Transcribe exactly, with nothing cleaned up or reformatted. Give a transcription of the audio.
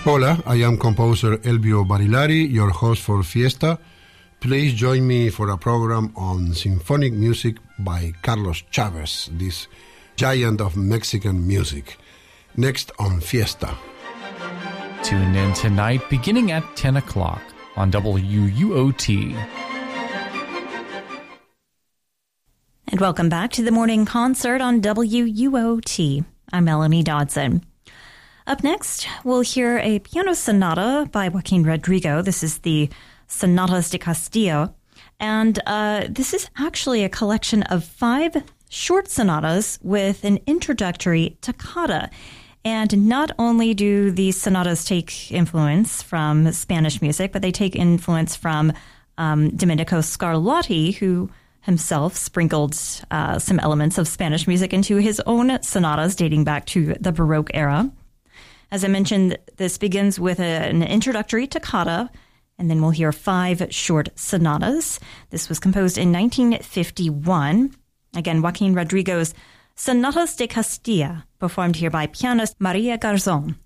Hola, I am composer Elvio Barilari, your host for Fiesta. Please join me for a program on symphonic music by Carlos Chavez, this giant of Mexican music. Next on Fiesta. Tune in tonight beginning at ten o'clock on W U O T. And welcome back to the morning concert on W U O T. I'm Melanie Dodson. Up next, we'll hear a piano sonata by Joaquin Rodrigo. This is the Sonatas de Castilla. And uh, this is actually a collection of five short sonatas with an introductory toccata. And not only do these sonatas take influence from Spanish music, but they take influence from um, Domenico Scarlatti, who himself sprinkled uh, some elements of Spanish music into his own sonatas dating back to the Baroque era. As I mentioned, this begins with a, an introductory toccata, and then we'll hear five short sonatas. This was composed in nineteen fifty-one. Again, Joaquin Rodrigo's Sonatas de Castilla, performed here by pianist Maria Garzón.